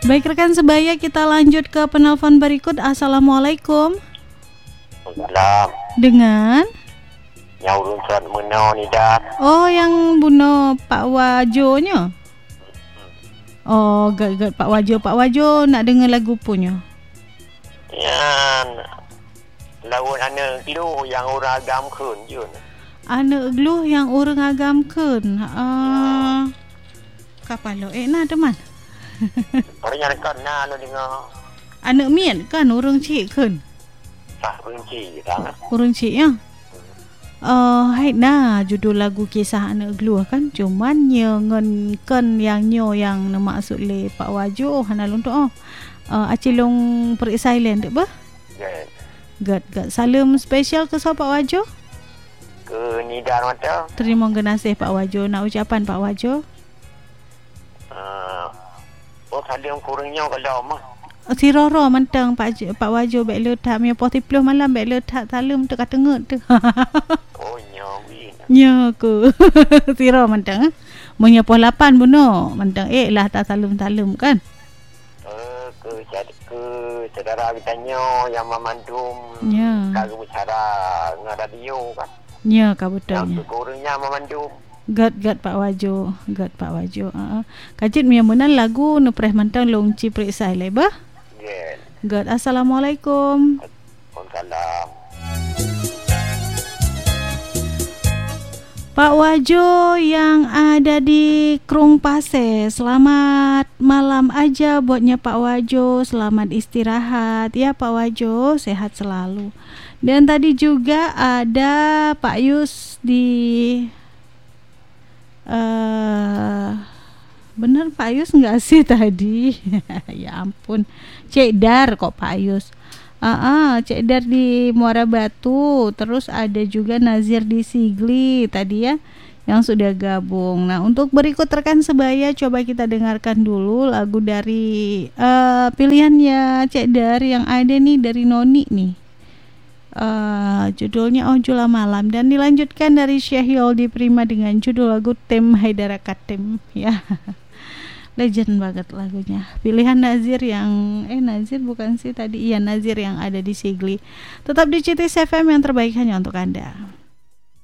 Baik rekan sebaya, kita lanjut ke penelpon berikut. Assalamualaikum. Salam. Dengan? Yang urun surat menau ni dah. Oh, yang bunuh Pak Wajonya. Oh, gad Pak Wajo nak dengar lagu punya. Yang lawan anak lu yang orang agam kun je. Anak gluh yang orang agamkan. Kapalo nah teman. Orang yang kan na lu dengar. Anak mian kan orang cik kan. Sah kunci dah. Orang cik ya. Hai nah judul lagu kisah anak gluh kan, cuman nyen kan yang nama maksud le Pak Wajo hanalun tu acilong per silent apa? Gad salam spesial ke Pak Wajo? Ke Nidar mata. Terima kasih Pak Wajo. Nak ucapan Pak Wajo? Salam kurangnya kalau mah. Si Roro mentang Pak Wajo bek letak mi 40 malam bek letak salam tu kat tengah tu. Oh nyawi. Nya ku. Si Roro mentang Munya 8 buno mentang lah tak salam kan. Ke saudara kitanya yang memandum. Ya. Kagum bicara dengan radio kan. Ya, ka betulnya. Yang kurangnya memandum. Gad Pak Wajo. Kajit mi menan lagu nu preh mentang longci periksa le bah. Yes. Gad. Assalamualaikum. Waalaikumsalam. Pak Wajo yang ada di Krung Pase, selamat malam aja buatnya Pak Wajo, selamat istirahat ya Pak Wajo, sehat selalu. Dan tadi juga ada Pak Yus di bener Pak Yus nggak sih tadi? Ya ampun, Cek Dar kok Pak Yus. Cek Dar di Muara Batu. Terus ada juga Nazir di Sigli tadi ya, yang sudah gabung. Nah untuk berikut rekan sebaya, coba kita dengarkan dulu lagu dari pilihannya Cek Dar yang ada nih dari Noni nih. Judulnya Ojula Malam, dan dilanjutkan dari Syahyol di Prima dengan judul lagu Tem Haidara Katem ya. Legend banget lagunya. Pilihan Nazir yang Nazir bukan sih tadi, iya Nazir yang ada di Sigli. Tetap di CTS FM, yang terbaik hanya untuk Anda.